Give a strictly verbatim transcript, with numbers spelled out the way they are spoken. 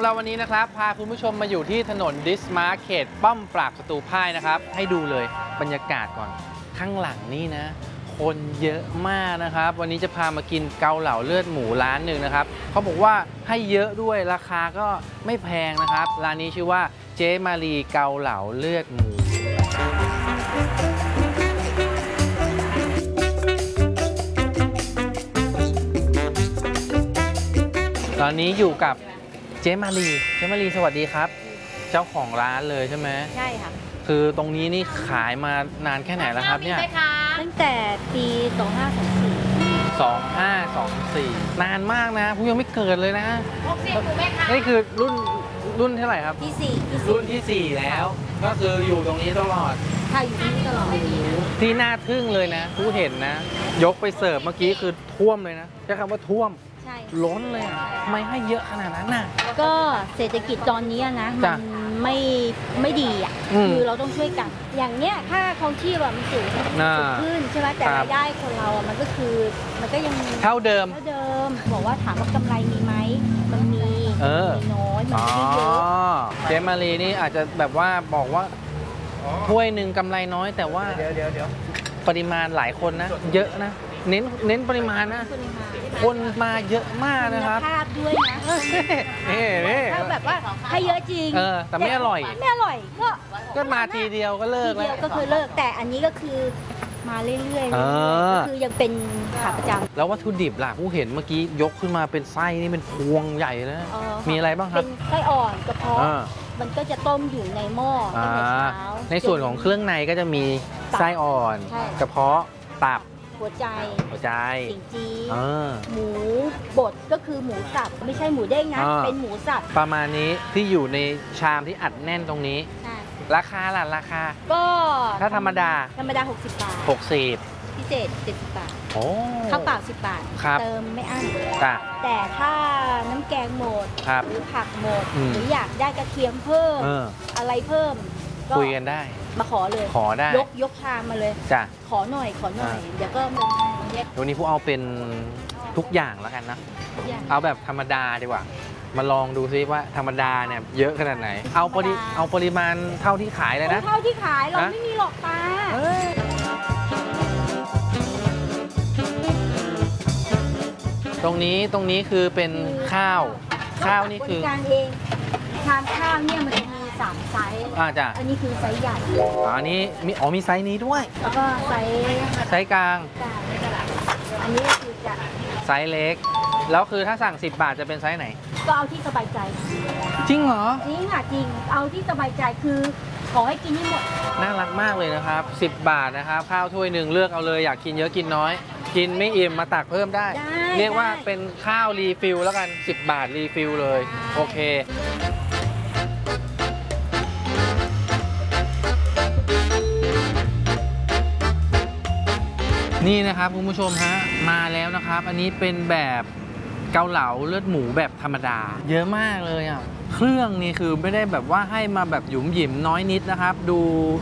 ของเราวันนี้นะครับพาคุณผู้ชมมาอยู่ที่ถนนดิสมาร์เก็ตป้อมปราบศัตรูพ่ายนะครับให้ดูเลยบรรยากาศก่อนข้างหลังนี่นะคนเยอะมากนะครับวันนี้จะพามากินเกาเหลาเลือดหมูร้านหนึ่งนะครับเขาบอกว่าให้เยอะด้วยราคาก็ไม่แพงนะครับร้านนี้ชื่อว่าเจ๊มารีเกาเหลาเลือดหมูตอนนี้อยู่กับเจ๊มารีเจ๊มารีสวัสดีครับเจ้าของร้านเลยใช่ไหมใช่ค่ะคือตรงนี้นี่ขายมานานแค่ไหนแล้วครับเนี่ยตั้งแต่ปีสองห้าสองสี่สองห้าสองสี่นานมากนะผู้ยังไม่เกิดเลยนะนี่คือรุ่นรุ่นเท่าไหร่ครับที่สี่รุ่นที่สี่แล้วก็คืออยู่ตรงนี้ตลอดค่ะอยู่ที่นี่ตลอดที่น่าทึ่งเลยนะผู้เห็นนะยกไปเสิร์ฟเมื่อกี้คือท่วมเลยนะใช้คำว่าท่วมล้นเลยทำไมให้เยอะขนาดนั้นน่ะก็เศรษฐกิจตอนนี้นะมันไม่ไม่ดีอ่ะคือเราต้องช่วยกันอย่างเนี้ยค่าครองชีพอะมันสูงขึ้นใช่ไหมแต่รายได้คนเราอะมันก็คือมันก็ยังเท่าเดิมเท่าเดิมบอกว่าถามว่ากำไรมีไหมมันมีมีน้อยมันไม่เยอะเจมารีนี่อาจจะแบบว่าบอกว่าถ้วยหนึ่งกำไรน้อยแต่ว่าเดี๋ยวเดี๋ยวเดี๋ยวปริมาณหลายคนนะเยอะนะเน้นเน้นปริมาณนะคนมาเยอะมากนะครับคุณภาพด้วยนะนี่นี่ถ้าแบบว่าให้เยอะจริงเออแต่ไม่อร่อยไม่อร่อยก็ก็มาทีเดียวก็เลิกแล้วก็คือเลิกแต่อันนี้ก็คือมาเรื่อยๆก็คือยังเป็นขาประจำแล้ววัตถุดิบล่ะผู้เห็นเมื่อกี้ยกขึ้นมาเป็นไส้นี่เป็นพวงใหญ่นะมีอะไรบ้างครับเป็นไส้อ่อนกระเพาะมันก็จะต้มอยู่ในหม้อตั้งแต่เช้าในส่วนของเครื่องในก็จะมีไส้อ่อนกระเพาะตับหัวใจหัวใจสิงจีหมูบดก็คือหมูสับไม่ใช่หมูเด้งนะเป็นหมูสับประมาณนี้ที่อยู่ในชามที่อัดแน่นตรงนี้ราคาล่ะราคาก็ถ้าธรรมดาธรรมดาหกสิบบาทหกสิบพิเศษเจ็ดสิบบาทโอ้ข้าวเปล่าสิบบาทเติมไม่อั้นแต่ถ้าน้ำแกงหมดหรือผักหมดหรืออยากได้กระเทียมเพิ่มอะไรเพิ่มคุยกันได้มาขอเลยขอได้ยกยกชามมาเลยจ้ะขอหน่อยขอหน่อยเดี๋ยวก็มึงให้วันนี้ผู้เอาเป็นทุกอย่างแล้วกันนะเอาแบบธรรมดาดีกว่ามาลองดูซิว่าธรรมดาเนี่ยเยอะขนาดไหนเอาปริเอาปริมาณเท่าที่ขายเลยนะเท่าที่ขายเราไม่มีหรอกป้าตรงนี้ตรงนี้คือเป็นข้าวข้าวนี่คือการเองชามข้าวเนี่ยมันจะมีสามไซส์อ่าจ้ะอันนี้คือไซส์ใหญ่อันนี้มีอ๋อมีไซส์นี้ด้วยแล้วก็ไซส์ไซส์กลางอันนี้ก็คือจะไซส์เล็กแล้วคือถ้าสั่งสิบบาทจะเป็นไซส์ไหนก็เอาที่สบายใจจริงเหรอจริงค่ะจริงเอาที่สบายใจคือขอให้กินให้หมดน่ารักมากเลยนะครับสิบบาทนะครับข้าวถ้วยหนึ่งเลือกเอาเลยอยากกินเยอะกินน้อยกินไม่อิ่มมาตักเพิ่มได้เรียกว่าเป็นข้าวรีฟิลแล้วกันสิบบาทรีฟิลเลยโอเคนี่นะครับคุณผู้ชมฮะมาแล้วนะครับอันนี้เป็นแบบเกาเหลาเลือดหมูแบบธรรมดาเยอะมากเลยอ่ะเครื่องนี่คือไม่ได้แบบว่าให้มาแบบหยุมหยิมน้อยนิดนะครับดู